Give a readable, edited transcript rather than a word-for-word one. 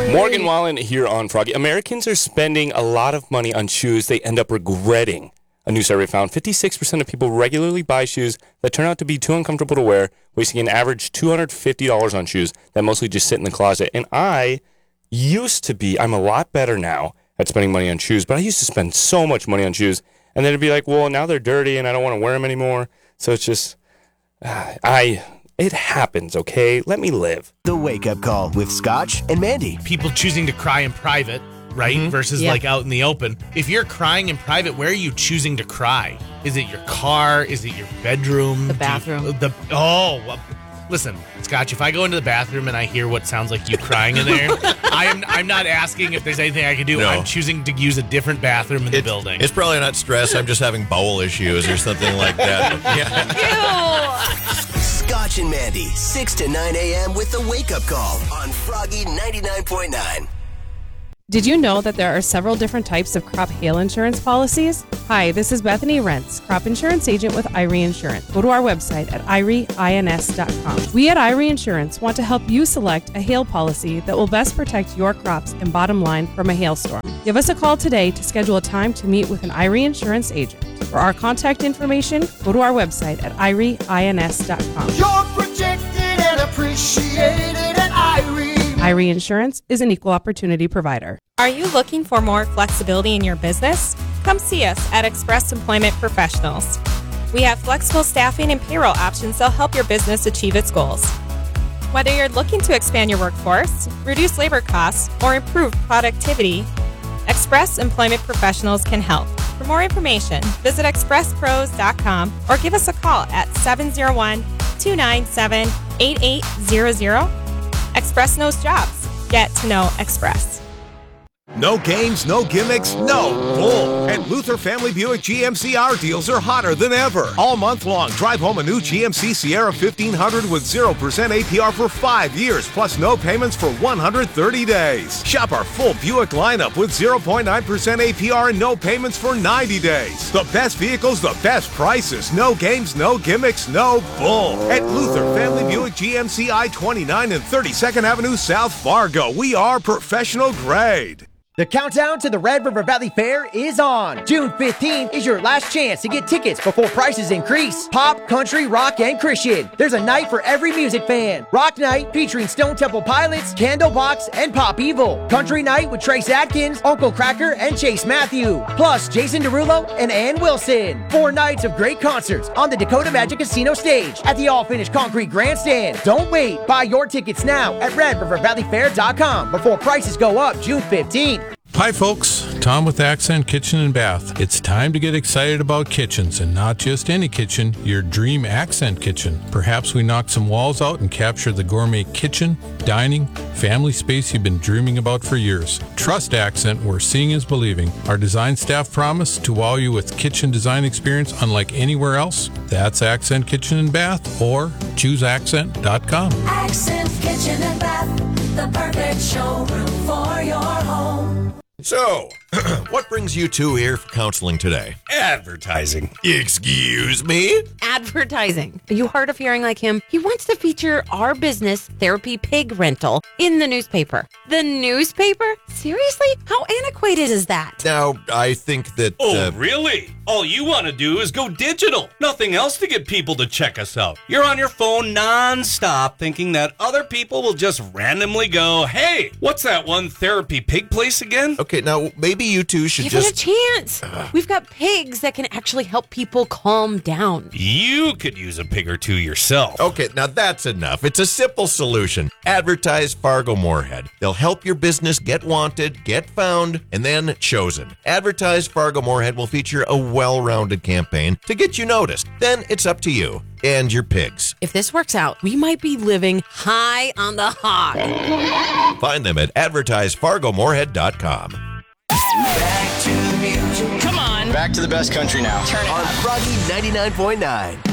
Morgan Wallen here on Froggy. Americans are spending a lot of money on shoes they end up regretting. A new survey found 56% of people regularly buy shoes that turn out to be too uncomfortable to wear, wasting an average $250 on shoes that mostly just sit in the closet. And I'm a lot better now at spending money on shoes, but I used to spend so much money on shoes, and then it'd be like, well, now they're dirty and I don't want to wear them anymore. So it's just, it happens, okay? Let me live. The Wake Up Call with Scotch and Mandy. People choosing to cry in private, right? Mm-hmm. Versus like out in the open. If you're crying in private, where are you choosing to cry? Is it your car? Is it your bedroom? The bathroom. Listen, Scotch, if I go into the bathroom and I hear what sounds like you crying in there, I'm not asking if there's anything I can do. No. I'm choosing to use a different bathroom in the building. It's probably not stress. I'm just having bowel issues or something like that. Yeah. Scotch and Mandy, 6 to 9 a.m. with the Wake Up Call on Froggy 99.9. Did you know that there are several different types of crop hail insurance policies? Hi, this is Bethany Rentz, crop insurance agent with IRE Insurance. Go to our website at IREINS.com. We at IRE Insurance want to help you select a hail policy that will best protect your crops and bottom line from a hailstorm. Give us a call today to schedule a time to meet with an IRE Insurance agent. For our contact information, go to our website at IREINS.com. You're protected and appreciated at IRE. IRE Insurance is an equal opportunity provider. Are you looking for more flexibility in your business? Come see us at Express Employment Professionals. We have flexible staffing and payroll options that'll help your business achieve its goals. Whether you're looking to expand your workforce, reduce labor costs, or improve productivity, Express Employment Professionals can help. For more information, visit expresspros.com or give us a call at 701-297-8800. Express knows jobs. Get to know Express. No games, no gimmicks, no bull. At Luther Family Buick GMC, our deals are hotter than ever. All month long, drive home a new GMC Sierra 1500 with 0% APR for 5 years, plus no payments for 130 days. Shop our full Buick lineup with 0.9% APR and no payments for 90 days. The best vehicles, the best prices. No games, no gimmicks, no bull. At Luther Family Buick GMC I-29 and 32nd Avenue South Fargo, we are professional grade. The countdown to the Red River Valley Fair is on. June 15th is your last chance to get tickets before prices increase. Pop, country, rock, and Christian. There's a night for every music fan. Rock night featuring Stone Temple Pilots, Candlebox, and Pop Evil. Country night with Trace Adkins, Uncle Cracker, and Chase Matthew. Plus Jason Derulo and Ann Wilson. 4 nights of great concerts on the Dakota Magic Casino stage at the all-finished concrete grandstand. Don't wait. Buy your tickets now at RedRiverValleyFair.com before prices go up June 15th. Hi folks, Tom with Accent Kitchen and Bath. It's time to get excited about kitchens, and not just any kitchen, your dream Accent kitchen. Perhaps we knock some walls out and capture the gourmet kitchen, dining, family space you've been dreaming about for years. Trust Accent, where seeing is believing. Our design staff promise to wow you with kitchen design experience unlike anywhere else. That's Accent Kitchen and Bath, or chooseaccent.com. Accent Kitchen and Bath, the perfect showroom for your home. So, what brings you two here for counseling today? Advertising. Excuse me? Advertising. Are you hard of hearing like him? He wants to feature our business, Therapy Pig Rental, in the newspaper. The newspaper? Seriously? How antiquated is that? Now, I think that... really? All you want to do is go digital. Nothing else to get people to check us out. You're on your phone non-stop thinking that other people will just randomly go, hey, what's that one Therapy Pig place again? Okay, now, maybe you two should Give it a chance. We've got pigs that can actually help people calm down. You could use a pig or two yourself. Okay, now that's enough. It's a simple solution. Advertise Fargo Moorhead. They'll help your business get wanted, get found, and then chosen. Advertise Fargo Moorhead will feature a well-rounded campaign to get you noticed. Then it's up to you and your pigs. If this works out, we might be living high on the hog. Find them at advertisefargomoorhead.com. Back to the music. Come on. Back to the best country now. Turn it on Froggy 99.9.